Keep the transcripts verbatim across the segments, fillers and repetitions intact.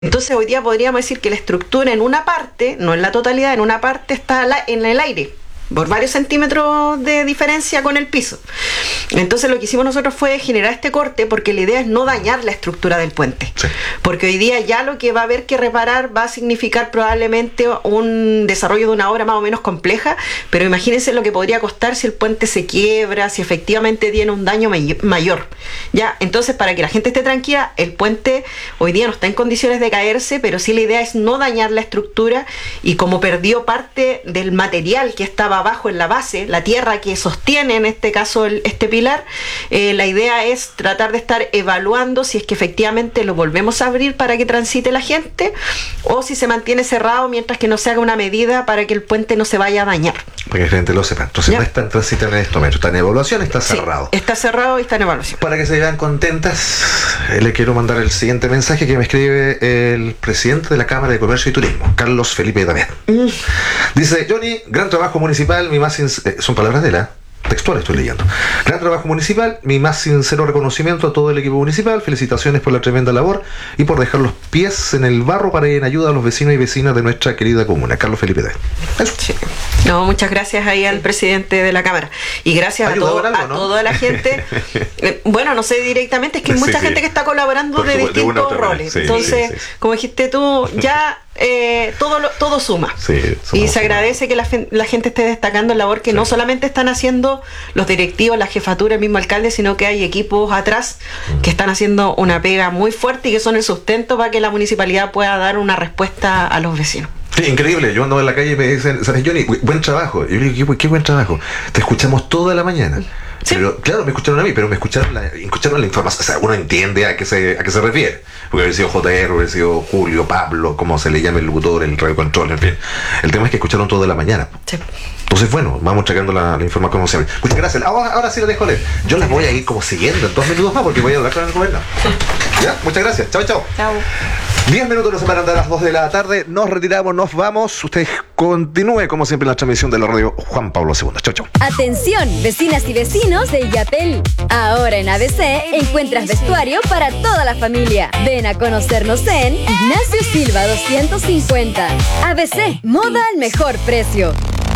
Entonces hoy día podríamos decir que la estructura en una parte, no en la totalidad, en una parte está en el aire, por varios centímetros de diferencia con el piso. Entonces lo que hicimos nosotros fue generar este corte, porque la idea es no dañar la estructura del puente, sí. Porque hoy día ya lo que va a haber que reparar va a significar probablemente un desarrollo de una obra más o menos compleja, pero imagínense lo que podría costar si el puente se quiebra, si efectivamente tiene un daño may- mayor. Ya, entonces, para que la gente esté tranquila, el puente hoy día no está en condiciones de caerse, pero sí la idea es no dañar la estructura, y como perdió parte del material que estaba abajo en la base, la tierra que sostiene en este caso el, este pilar, eh, la idea es tratar de estar evaluando si es que efectivamente lo volvemos a abrir para que transite la gente, o si se mantiene cerrado mientras que no se haga una medida para que el puente no se vaya a dañar. Para que la gente lo sepa. Entonces ¿ya? No está en tránsito en este momento, está en evaluación, está cerrado. Sí, está cerrado y está en evaluación. Para que se vean contentas, le quiero mandar el siguiente mensaje que me escribe el presidente de la Cámara de Comercio y Turismo, Carlos Felipe David. Mm. Dice: Johnny, gran trabajo municipal. Mi más sin- eh, son palabras de la textual, estoy leyendo. Gran trabajo municipal, mi más sincero reconocimiento a todo el equipo municipal, felicitaciones por la tremenda labor y por dejar los pies en el barro para ir en ayuda a los vecinos y vecinas de nuestra querida comuna. Carlos Felipe David. Eso. Sí. No, muchas gracias ahí al presidente de la Cámara, y gracias a, todo, algo, a ¿no? toda la gente. eh, bueno, no sé directamente, es que hay mucha sí, gente sí. que está colaborando por de su, distintos de roles. Sí, entonces, sí, sí, sí. como dijiste tú, ya eh, todo lo, todo suma. Sí, y se agradece que la, la gente esté destacando la labor que sí. no solamente están haciendo los directivos, la jefatura, el mismo alcalde, sino que hay equipos atrás mm. que están haciendo una pega muy fuerte y que son el sustento para que la municipalidad pueda dar una respuesta a los vecinos. Sí, increíble. Yo ando en la calle y me dicen, ¿sabes, Johnny? Buen trabajo. Y yo le digo, ¿qué, qué buen trabajo? Te escuchamos toda la mañana. Sí. Pero, claro, me escucharon a mí, pero me escucharon la, escucharon la información. O sea, uno entiende a qué se, a qué se refiere. Porque hubiera sido J R, hubiera sido Julio, Pablo, como se le llama el locutor, el radio control, en fin. El tema es que escucharon toda la mañana. Sí. Entonces, bueno, vamos checando la, la información como siempre. Muchas gracias. Ahora, ahora sí lo dejo leer. Yo las voy a ir como siguiendo en dos minutos más porque voy a hablar con el gobernador. ¿Ya? Muchas gracias. Chao, chao. Chao. Diez minutos nos separan de las dos de la tarde. Nos retiramos, nos vamos. Usted continúe, como siempre, en la transmisión de la radio Juan Pablo segundo. Chau, chau. Atención, vecinas y vecinos de Illapel. Ahora en A B C encuentras vestuario para toda la familia. Ven a conocernos en Ignacio Silva doscientos cincuenta. A B C, moda al mejor precio.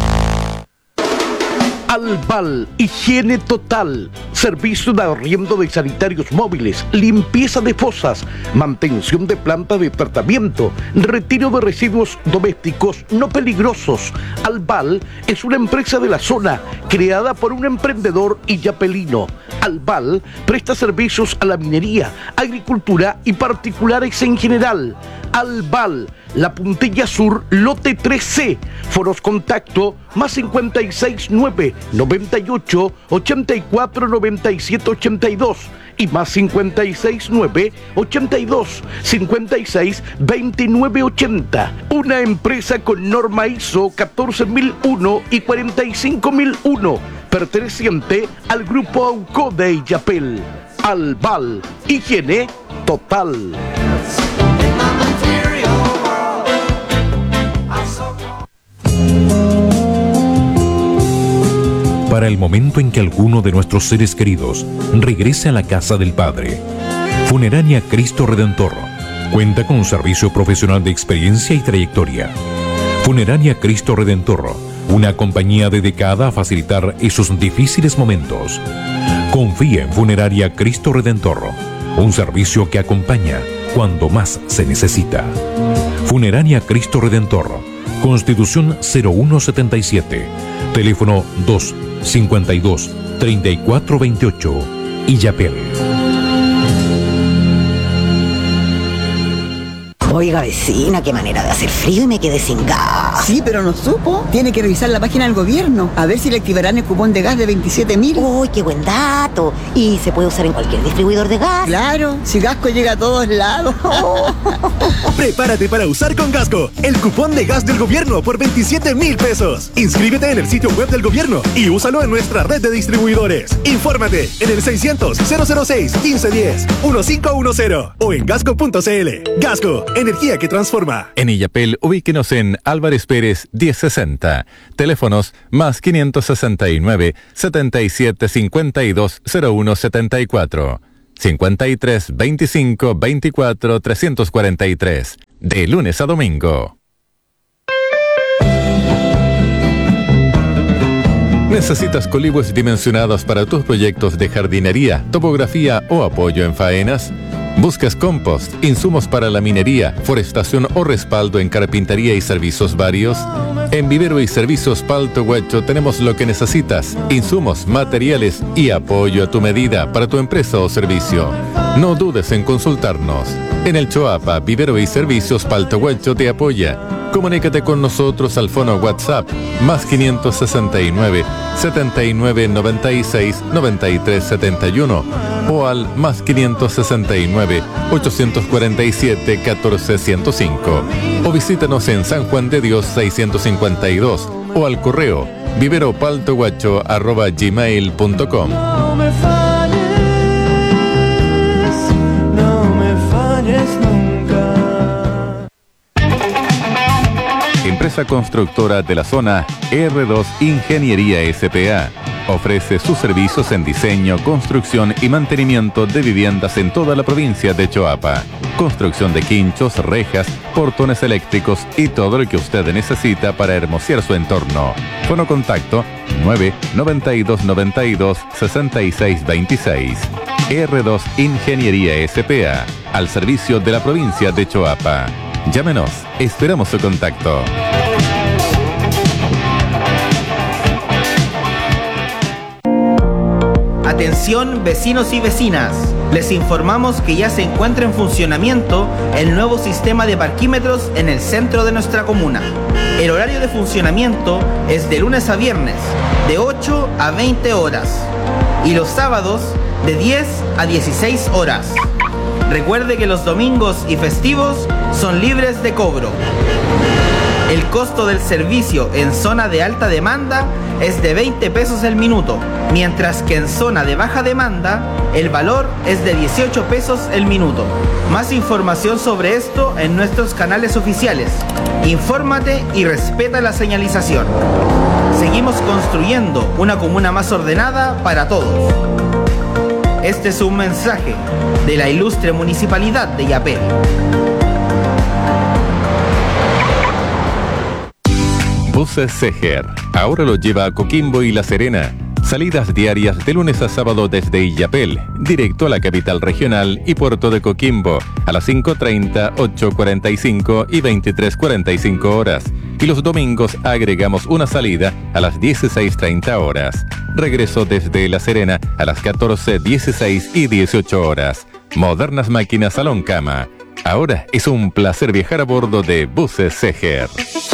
Albal, higiene total, servicio de arriendo de sanitarios móviles, limpieza de fosas, mantención de planta de tratamiento, retiro de residuos domésticos no peligrosos. Albal es una empresa de la zona creada por un emprendedor illapelino. Albal presta servicios a la minería, agricultura y particulares en general. Albal, La Puntilla Sur, lote tres C. Foros contacto más cincuenta y seis nueve, noventa y ocho, ochenta y cuatro, noventa y siete, ochenta y dos y más cincuenta y seis nueve, ochenta y dos, cincuenta y seis, veintinueve, ochenta. Una empresa con norma I S O catorce mil uno y cuarenta y cinco mil uno, perteneciente al grupo AUCO de Illapel. Albal, higiene total. Para el momento en que alguno de nuestros seres queridos regrese a la casa del Padre, Funeraria Cristo Redentor cuenta con un servicio profesional de experiencia y trayectoria. Funeraria Cristo Redentor, una compañía dedicada a facilitar esos difíciles momentos. Confía en Funeraria Cristo Redentor, un servicio que acompaña cuando más se necesita. Funeraria Cristo Redentor, Constitución cero uno setenta y siete, teléfono dos cincuenta y dos, treinta y cuatro veintiocho, Illapel. Oiga, vecina, qué manera de hacer frío y me quedé sin gas. Sí, pero no supo. Tiene que revisar la página del gobierno, a ver si le activarán el cupón de gas de veintisiete mil. Uy, qué buen dato. ¿Y se puede usar en cualquier distribuidor de gas? Claro, si Gasco llega a todos lados. Prepárate para usar con Gasco el cupón de gas del gobierno por veintisiete mil pesos. Inscríbete en el sitio web del gobierno y úsalo en nuestra red de distribuidores. Infórmate en el seiscientos, cero cero seis, quince diez, quince diez o en gasco punto c l. Gasco, energía que transforma. En Illapel, ubíquenos en Álvarez Pérez diez sesenta. Teléfonos más quinientos sesenta y nueve, setenta y siete, cincuenta y dos, cero uno setenta y cuatro. cincuenta y tres, veinticinco, veinticuatro, trescientos cuarenta y tres. De lunes a domingo. ¿Necesitas colibos dimensionados para tus proyectos de jardinería, topografía o apoyo en faenas? ¿Buscas compost, insumos para la minería, forestación o respaldo en carpintería y servicios varios? En Vivero y Servicios Palto Huacho tenemos lo que necesitas: insumos, materiales y apoyo a tu medida para tu empresa o servicio. No dudes en consultarnos. En el Choapa, Vivero y Servicios Palto Huacho te apoya. Comunícate con nosotros al fono WhatsApp más quinientos sesenta y nueve, setenta y nueve, noventa y seis, noventa y tres setenta y uno o al más quinientos sesenta y nueve, ochocientos cuarenta y siete, catorce ciento cinco, o visítanos en San Juan de Dios seiscientos cincuenta y dos o al correo viveropaltohuacho arroba gmail punto com. No me falles, no me falles nunca. Empresa constructora de la zona R dos Ingeniería S P A ofrece sus servicios en diseño, construcción y mantenimiento de viviendas en toda la provincia de Choapa. Construcción de quinchos, rejas, portones eléctricos y todo lo que usted necesita para hermosear su entorno. Fono contacto nueve, noventa y dos, noventa y dos, sesenta y seis veintiséis. R dos Ingeniería S P A, al servicio de la provincia de Choapa. Llámenos, esperamos su contacto. Atención vecinos y vecinas, les informamos que ya se encuentra en funcionamiento el nuevo sistema de parquímetros en el centro de nuestra comuna. El horario de funcionamiento es de lunes a viernes, de ocho a veinte horas, y los sábados de diez a dieciséis horas. Recuerde que los domingos y festivos son libres de cobro. El costo del servicio en zona de alta demanda es de veinte pesos el minuto, mientras que en zona de baja demanda el valor es de dieciocho pesos el minuto. Más información sobre esto en nuestros canales oficiales. Infórmate y respeta la señalización. Seguimos construyendo una comuna más ordenada para todos. Este es un mensaje de la ilustre Municipalidad de Illapel. Buses Seger, ahora lo lleva a Coquimbo y La Serena. Salidas diarias de lunes a sábado desde Illapel, directo a la capital regional y puerto de Coquimbo, a las cinco treinta, ocho cuarenta y cinco y veintitrés cuarenta y cinco horas. Y los domingos agregamos una salida a las dieciséis treinta horas. Regreso desde La Serena a las catorce, dieciséis y dieciocho horas. Modernas máquinas salón cama. Ahora es un placer viajar a bordo de Buses Seger.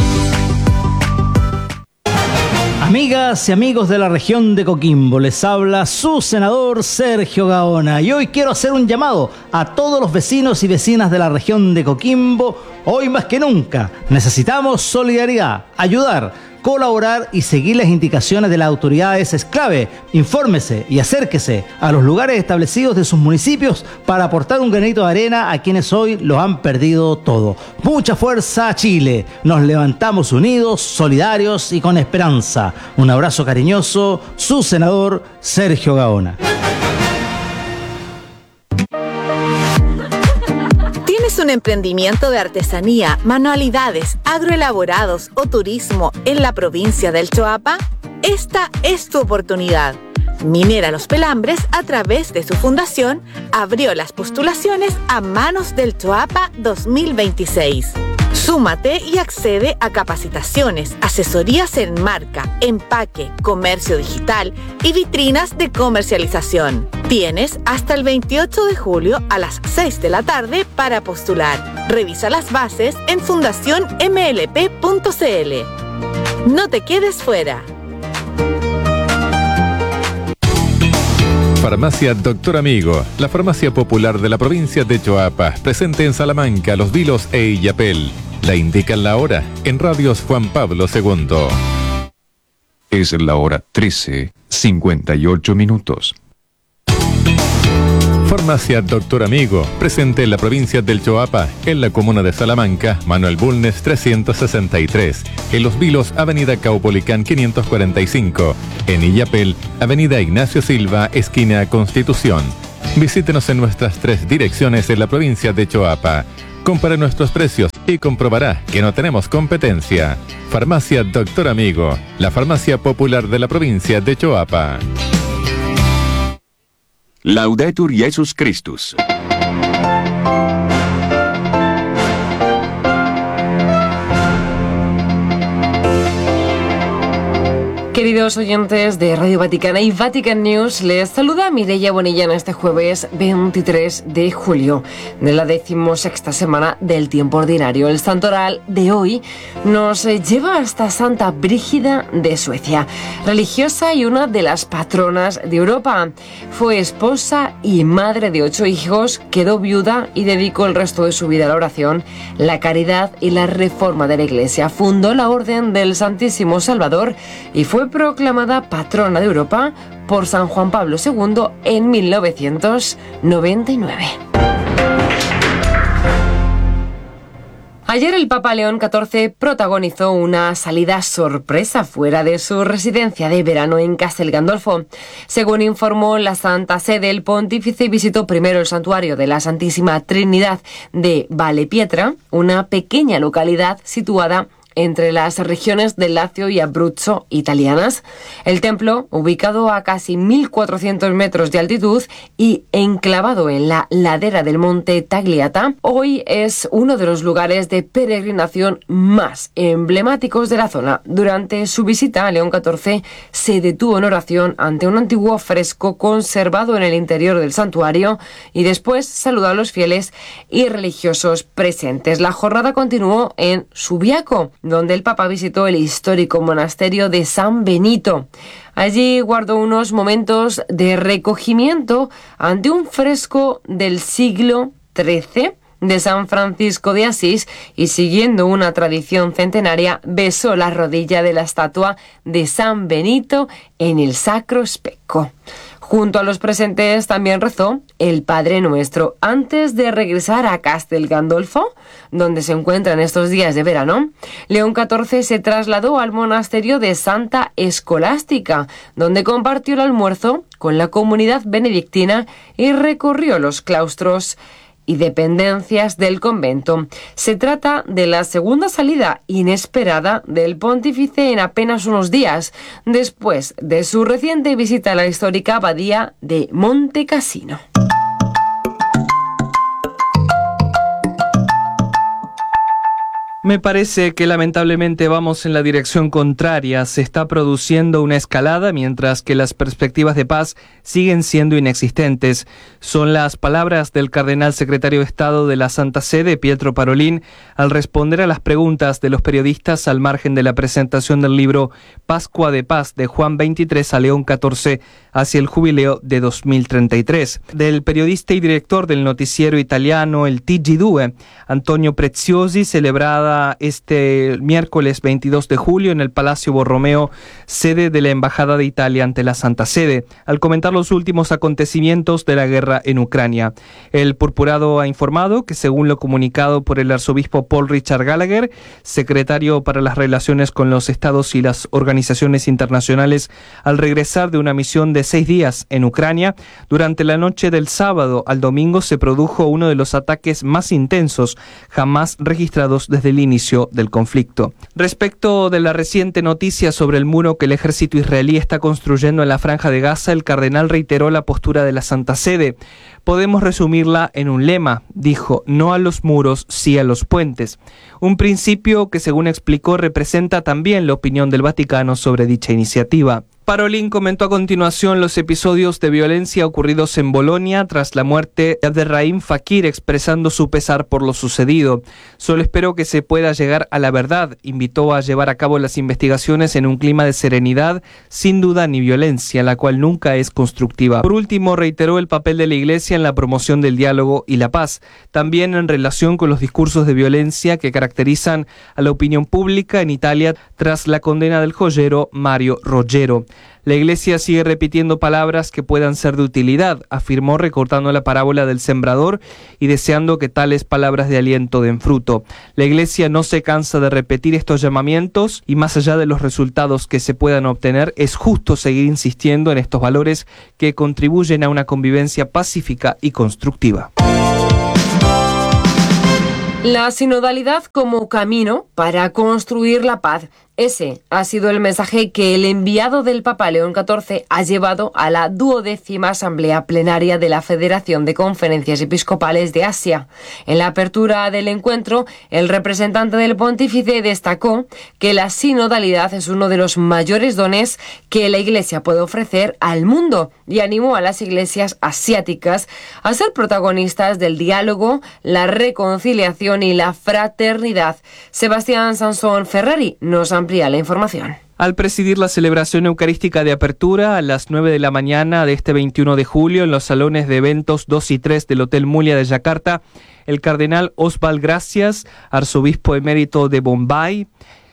Amigas y amigos de la región de Coquimbo, les habla su senador Sergio Gaona y hoy quiero hacer un llamado a todos los vecinos y vecinas de la región de Coquimbo. Hoy más que nunca necesitamos solidaridad, ayudar, colaborar y seguir las indicaciones de las autoridades es clave. Infórmese y acérquese a los lugares establecidos de sus municipios para aportar un granito de arena a quienes hoy lo han perdido todo. Mucha fuerza, Chile. Nos levantamos unidos, solidarios y con esperanza. Un abrazo cariñoso, su senador Sergio Gaona. ¿Tienes un emprendimiento de artesanía, manualidades, agroelaborados o turismo en la provincia del Choapa? Esta es tu oportunidad. Minera Los Pelambres, a través de su fundación, abrió las postulaciones a Manos del Choapa dos mil veintiséis. Súmate y accede a capacitaciones, asesorías en marca, empaque, comercio digital y vitrinas de comercialización. Tienes hasta el veintiocho de julio a las seis de la tarde para postular. Revisa las bases en fundación m l p punto c l. No te quedes fuera. Farmacia Doctor Amigo, la farmacia popular de la provincia de Choapa, presente en Salamanca, Los Vilos e Illapel. La indican la hora en Radios Juan Pablo segundo. Es la hora trece, cincuenta y ocho minutos. Farmacia Doctor Amigo, presente en la provincia del Choapa, en la comuna de Salamanca, Manuel Bulnes trescientos sesenta y tres, en Los Vilos, Avenida Caupolicán quinientos cuarenta y cinco, en Illapel, Avenida Ignacio Silva, esquina Constitución. Visítenos en nuestras tres direcciones en la provincia de Choapa. Compare nuestros precios y comprobará que no tenemos competencia. Farmacia Doctor Amigo, la farmacia popular de la provincia de Choapa. Laudetur Jesus Christus. Queridos oyentes de Radio Vaticana y Vatican News, les saluda Mireia Bonilla en este jueves veintitrés de julio de la decimosexta semana del tiempo ordinario. El santoral de hoy nos lleva hasta Santa Brígida de Suecia, religiosa y una de las patronas de Europa. Fue esposa y madre de ocho hijos, quedó viuda y dedicó el resto de su vida a la oración, la caridad y la reforma de la Iglesia. Fundó la Orden del Santísimo Salvador y fue proclamada patrona de Europa por San Juan Pablo segundo en mil novecientos noventa y nueve. Ayer el Papa León catorce protagonizó una salida sorpresa fuera de su residencia de verano en Castel Gandolfo. Según informó la Santa Sede, el pontífice visitó primero el santuario de la Santísima Trinidad de Valle Pietra, una pequeña localidad situada entre las regiones de Lazio y Abruzzo italianas. El templo, ubicado a casi mil cuatrocientos metros de altitud y enclavado en la ladera del monte Tagliata, hoy es uno de los lugares de peregrinación más emblemáticos de la zona. Durante su visita, León catorce se detuvo en oración ante un antiguo fresco conservado en el interior del santuario y después saludó a los fieles y religiosos presentes. La jornada continuó en Subiaco, donde el Papa visitó el histórico monasterio de San Benito. Allí guardó unos momentos de recogimiento ante un fresco del siglo trece de San Francisco de Asís y, siguiendo una tradición centenaria, besó la rodilla de la estatua de San Benito en el Sacro Specco. Junto a los presentes también rezó el Padre Nuestro. Antes de regresar a Castel Gandolfo, donde se encuentra en estos días de verano, León catorce se trasladó al monasterio de Santa Escolástica, donde compartió el almuerzo con la comunidad benedictina y recorrió los claustros y dependencias del convento. Se trata de la segunda salida inesperada del pontífice en apenas unos días, después de su reciente visita a la histórica abadía de Monte Cassino. Me parece que lamentablemente vamos en la dirección contraria. Se está produciendo una escalada mientras que las perspectivas de paz siguen siendo inexistentes. Son las palabras del cardenal secretario de Estado de la Santa Sede, Pietro Parolin, al responder a las preguntas de los periodistas al margen de la presentación del libro Pascua de Paz de Juan veintitrés a León catorce hacia el jubileo de dos mil treinta y tres. Del periodista y director del noticiero italiano El T G dos, Antonio Preziosi, celebrada este miércoles veintidós de julio en el Palacio Borromeo, sede de la Embajada de Italia ante la Santa Sede, al comentar los últimos acontecimientos de la guerra en Ucrania. El purpurado ha informado que, según lo comunicado por el arzobispo Paul Richard Gallagher, secretario para las relaciones con los estados y las organizaciones internacionales, al regresar de una misión de seis días en Ucrania, durante la noche del sábado al domingo se produjo uno de los ataques más intensos jamás registrados desde el inicio del conflicto. Respecto de la reciente noticia sobre el muro que el ejército israelí está construyendo en la Franja de Gaza, el cardenal reiteró la postura de la Santa Sede. Podemos resumirla en un lema, dijo: no a los muros, sí a los puentes. Un principio que, según explicó, representa también la opinión del Vaticano sobre dicha iniciativa. Parolin comentó a continuación los episodios de violencia ocurridos en Bolonia tras la muerte de Abderrahim Fakir, expresando su pesar por lo sucedido. Solo espero que se pueda llegar a la verdad. Invitó a llevar a cabo las investigaciones en un clima de serenidad, sin duda ni violencia, la cual nunca es constructiva. Por último, reiteró el papel de la Iglesia en la promoción del diálogo y la paz, también en relación con los discursos de violencia que caracterizan a la opinión pública en Italia tras la condena del joyero Mario Roggero. La Iglesia sigue repitiendo palabras que puedan ser de utilidad, afirmó recortando la parábola del sembrador y deseando que tales palabras de aliento den fruto. La Iglesia no se cansa de repetir estos llamamientos y más allá de los resultados que se puedan obtener, es justo seguir insistiendo en estos valores que contribuyen a una convivencia pacífica y constructiva. La sinodalidad como camino para construir la paz. Ese ha sido el mensaje que el enviado del Papa León catorce ha llevado a la duodécima Asamblea Plenaria de la Federación de Conferencias Episcopales de Asia. En la apertura del encuentro, el representante del pontífice destacó que la sinodalidad es uno de los mayores dones que la Iglesia puede ofrecer al mundo y animó a las iglesias asiáticas a ser protagonistas del diálogo, la reconciliación y la fraternidad. Sebastián Sansón Ferrari nos amplía la información. Al presidir la celebración eucarística de apertura a las nueve de la mañana de este veintiuno de julio en los salones de eventos dos y tres del Hotel Mulia de Yakarta, el cardenal Oswald Gracias, arzobispo emérito de Bombay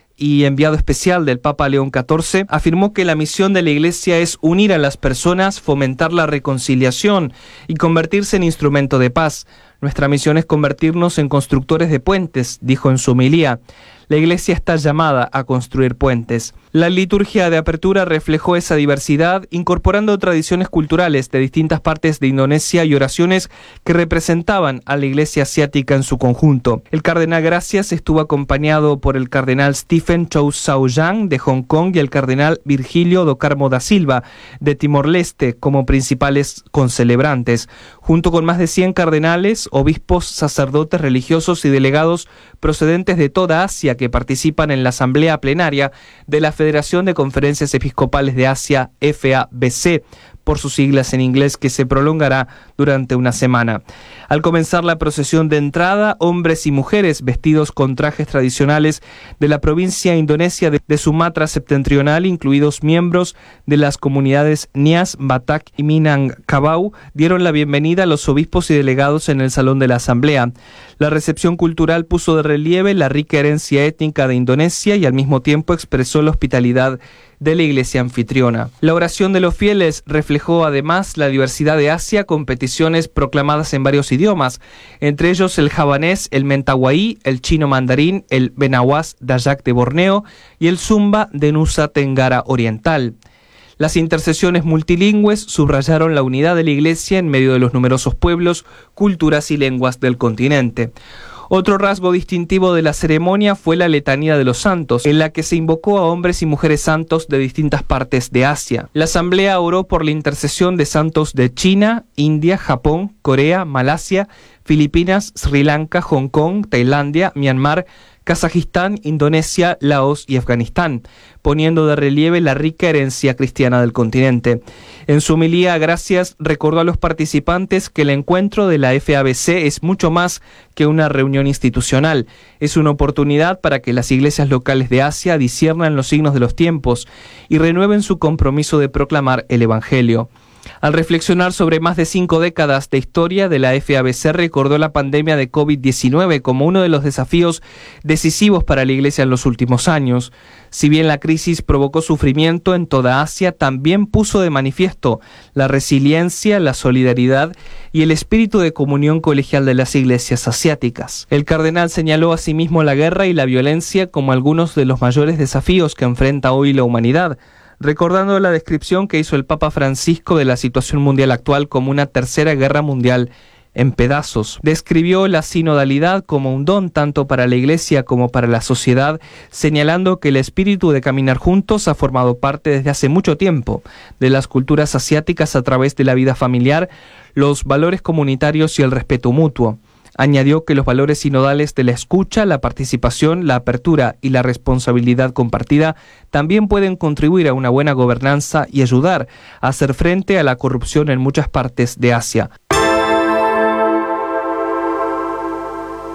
y enviado especial del Papa León catorce, afirmó que la misión de la Iglesia es unir a las personas, fomentar la reconciliación y convertirse en instrumento de paz. Nuestra misión es convertirnos en constructores de puentes, dijo en su homilía. La Iglesia está llamada a construir puentes. La liturgia de apertura reflejó esa diversidad, incorporando tradiciones culturales de distintas partes de Indonesia y oraciones que representaban a la Iglesia asiática en su conjunto. El cardenal Gracias estuvo acompañado por el cardenal Stephen Chow Sao Yang de Hong Kong y el cardenal Virgilio do Carmo da Silva de Timor-Leste como principales concelebrantes, junto con más de cien cardenales, obispos, sacerdotes religiosos y delegados procedentes de toda Asia que participan en la Asamblea Plenaria de la Federación de Conferencias Episcopales de Asia, F A B C, por sus siglas en inglés, que se prolongará durante una semana. Al comenzar la procesión de entrada, hombres y mujeres vestidos con trajes tradicionales de la provincia indonesia de, de Sumatra septentrional, incluidos miembros de las comunidades Nias, Batak y Minangkabau, dieron la bienvenida a los obispos y delegados en el Salón de la Asamblea. La recepción cultural puso de relieve la rica herencia étnica de Indonesia y al mismo tiempo expresó la hospitalidad de la iglesia anfitriona. La oración de los fieles reflejó además la diversidad de Asia con peticiones proclamadas en varios idiomas, entre ellos el javanés, el mentawai, el chino mandarín, el benawas dayak de Borneo y el zumba de Nusa Tenggara Oriental. Las intercesiones multilingües subrayaron la unidad de la Iglesia en medio de los numerosos pueblos, culturas y lenguas del continente. Otro rasgo distintivo de la ceremonia fue la letanía de los santos, en la que se invocó a hombres y mujeres santos de distintas partes de Asia. La asamblea oró por la intercesión de santos de China, India, Japón, Corea, Malasia, Filipinas, Sri Lanka, Hong Kong, Tailandia, Myanmar, Kazajistán, Indonesia, Laos y Afganistán, poniendo de relieve la rica herencia cristiana del continente. En su homilía, Gracias recordó a los participantes que el encuentro de la F A B C es mucho más que una reunión institucional. Es una oportunidad para que las iglesias locales de Asia disciernan los signos de los tiempos y renueven su compromiso de proclamar el Evangelio. Al reflexionar sobre más de cinco décadas de historia de la F A B C, recordó la pandemia de COVID diecinueve como uno de los desafíos decisivos para la Iglesia en los últimos años. Si bien la crisis provocó sufrimiento en toda Asia, también puso de manifiesto la resiliencia, la solidaridad y el espíritu de comunión colegial de las iglesias asiáticas. El cardenal señaló asimismo la guerra y la violencia como algunos de los mayores desafíos que enfrenta hoy la humanidad, recordando la descripción que hizo el Papa Francisco de la situación mundial actual como una tercera guerra mundial en pedazos. Describió la sinodalidad como un don tanto para la Iglesia como para la sociedad, señalando que el espíritu de caminar juntos ha formado parte desde hace mucho tiempo de las culturas asiáticas a través de la vida familiar, los valores comunitarios y el respeto mutuo. Añadió que los valores sinodales de la escucha, la participación, la apertura y la responsabilidad compartida también pueden contribuir a una buena gobernanza y ayudar a hacer frente a la corrupción en muchas partes de Asia.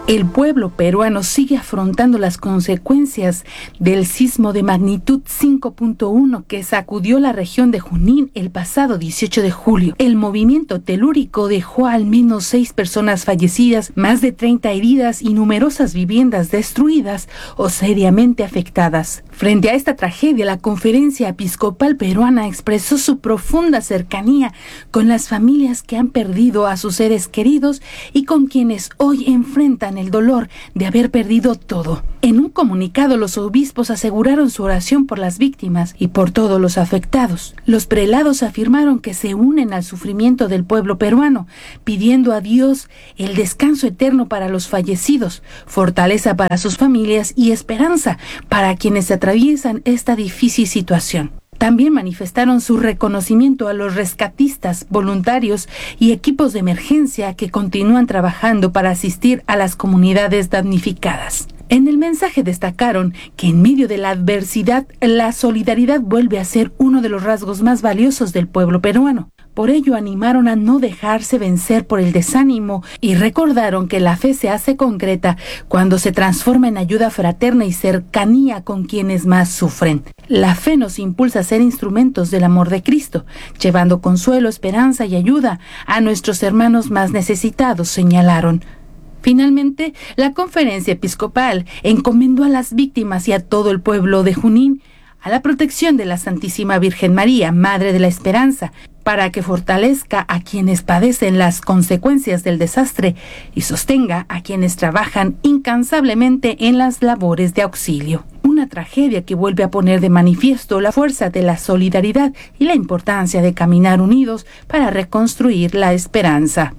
El pueblo peruano sigue afrontando las consecuencias del sismo de magnitud cinco punto uno que sacudió la región de Junín el pasado dieciocho de julio. El movimiento telúrico dejó al menos seis personas fallecidas, más de treinta heridas y numerosas viviendas destruidas o seriamente afectadas. Frente a esta tragedia, la Conferencia Episcopal Peruana expresó su profunda cercanía con las familias que han perdido a sus seres queridos y con quienes hoy enfrentan el dolor de haber perdido todo. En un comunicado, los obispos aseguraron su oración por las víctimas y por todos los afectados. Los prelados afirmaron que se unen al sufrimiento del pueblo peruano, pidiendo a Dios el descanso eterno para los fallecidos, fortaleza para sus familias y esperanza para quienes atraviesan esta difícil situación. También manifestaron su reconocimiento a los rescatistas, voluntarios y equipos de emergencia que continúan trabajando para asistir a las comunidades damnificadas. En el mensaje destacaron que en medio de la adversidad, la solidaridad vuelve a ser uno de los rasgos más valiosos del pueblo peruano. Por ello animaron a no dejarse vencer por el desánimo y recordaron que la fe se hace concreta cuando se transforma en ayuda fraterna y cercanía con quienes más sufren. La fe nos impulsa a ser instrumentos del amor de Cristo, llevando consuelo, esperanza y ayuda a nuestros hermanos más necesitados, señalaron. Finalmente, la Conferencia Episcopal encomendó a las víctimas y a todo el pueblo de Junín a la protección de la Santísima Virgen María, Madre de la Esperanza, para que fortalezca a quienes padecen las consecuencias del desastre y sostenga a quienes trabajan incansablemente en las labores de auxilio. Una tragedia que vuelve a poner de manifiesto la fuerza de la solidaridad y la importancia de caminar unidos para reconstruir la esperanza.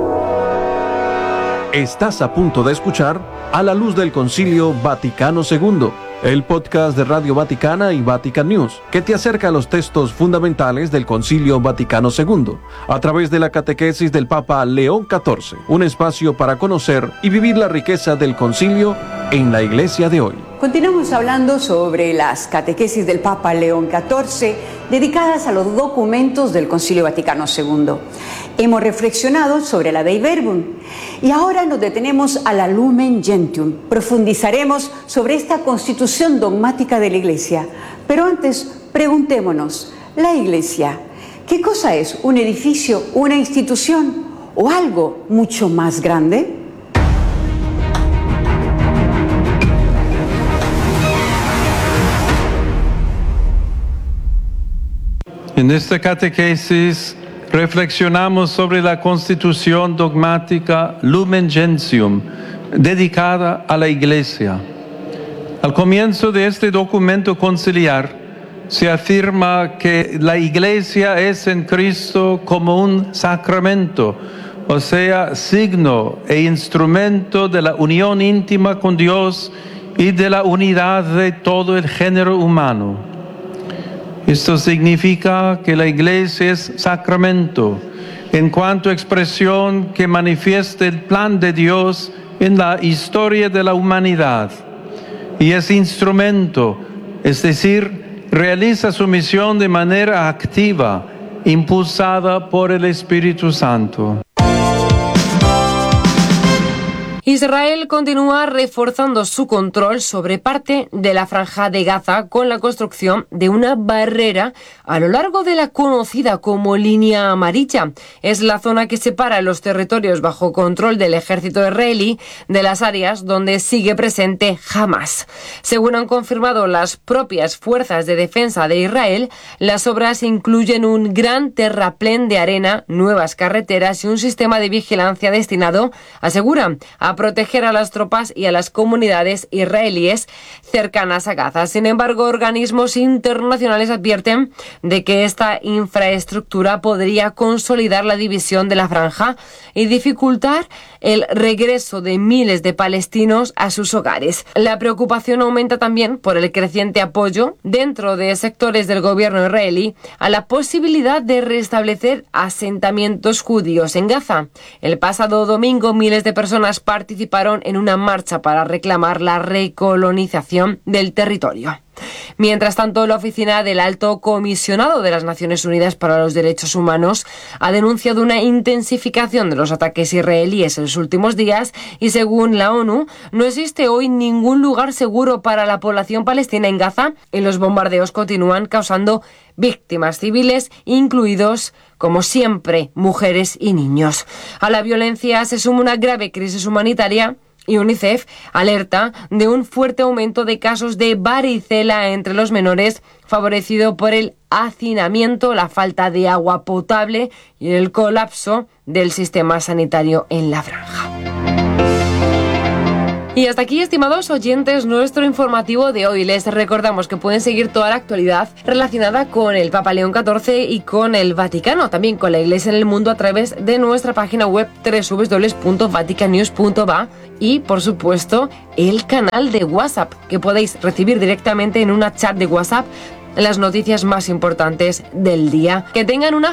Estás a punto de escuchar A la Luz del Concilio Vaticano segundo, el podcast de Radio Vaticana y Vatican News, que te acerca a los textos fundamentales del Concilio Vaticano segundo, a través de la catequesis del Papa León catorce, un espacio para conocer y vivir la riqueza del concilio en la Iglesia de hoy. Continuamos hablando sobre las catequesis del Papa León catorce, dedicadas a los documentos del Concilio Vaticano segundo. Hemos reflexionado sobre la Dei Verbum y ahora nos detenemos a la Lumen Gentium. Profundizaremos sobre esta constitución dogmática de la Iglesia. Pero antes, preguntémonos, ¿la Iglesia qué cosa es? ¿Un edificio, una institución o algo mucho más grande? En esta catequesis reflexionamos sobre la constitución dogmática Lumen Gentium, dedicada a la Iglesia. Al comienzo de este documento conciliar se afirma que la Iglesia es en Cristo como un sacramento, o sea, signo e instrumento de la unión íntima con Dios y de la unidad de todo el género humano. Esto significa que la Iglesia es sacramento, en cuanto a expresión que manifiesta el plan de Dios en la historia de la humanidad, y es instrumento, es decir, realiza su misión de manera activa, impulsada por el Espíritu Santo. Israel continúa reforzando su control sobre parte de la Franja de Gaza con la construcción de una barrera a lo largo de la conocida como Línea Amarilla. Es la zona que separa los territorios bajo control del ejército israelí de las áreas donde sigue presente Hamas. Según han confirmado las propias fuerzas de defensa de Israel, las obras incluyen un gran terraplén de arena, nuevas carreteras y un sistema de vigilancia destinado, aseguran, a proteger a las tropas y a las comunidades israelíes cercanas a Gaza. Sin embargo, organismos internacionales advierten de que esta infraestructura podría consolidar la división de la franja y dificultar el regreso de miles de palestinos a sus hogares. La preocupación aumenta también por el creciente apoyo dentro de sectores del gobierno israelí a la posibilidad de restablecer asentamientos judíos en Gaza. El pasado domingo, miles de personas participaron en una marcha para reclamar la recolonización del territorio. Mientras tanto, la oficina del Alto Comisionado de las Naciones Unidas para los Derechos Humanos ha denunciado una intensificación de los ataques israelíes en los últimos días y, según la ONU, no existe hoy ningún lugar seguro para la población palestina en Gaza y los bombardeos continúan causando víctimas civiles, incluidos, como siempre, mujeres y niños. A la violencia se suma una grave crisis humanitaria y UNICEF alerta de un fuerte aumento de casos de varicela entre los menores, favorecido por el hacinamiento, la falta de agua potable y el colapso del sistema sanitario en la franja. Y hasta aquí, estimados oyentes, nuestro informativo de hoy. Les recordamos que pueden seguir toda la actualidad relacionada con el Papa León catorce y con el Vaticano, también con la Iglesia en el mundo, a través de nuestra página web doble u doble u doble u punto vatican news punto va y, por supuesto, el canal de WhatsApp, que podéis recibir directamente en una chat de WhatsApp las noticias más importantes del día. Que tengan una